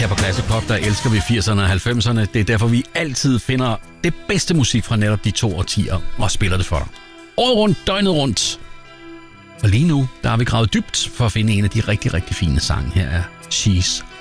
Her på Classic Pop, der elsker vi 80'erne og 90'erne. Det er derfor, vi altid finder det bedste musik fra netop de 2 årtier og spiller det for dig. Året rundt, døgnet rundt. Og lige nu, der har vi gravet dybt for at finde en af de rigtig, rigtig fine sange. Her er She's